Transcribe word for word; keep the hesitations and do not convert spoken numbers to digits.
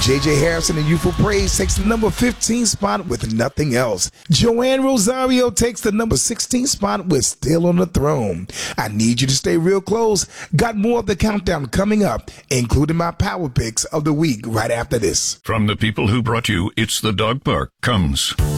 J J Harrison and Youthful Praise takes the number fifteen spot with Nothing Else. Joanne Rosario takes the number sixteen spot with Still on the Throne. I Need You to Stay Real Close. Got more of the countdown coming up, including my power picks of the week right after this. From the people who brought you It's the Dog Park comes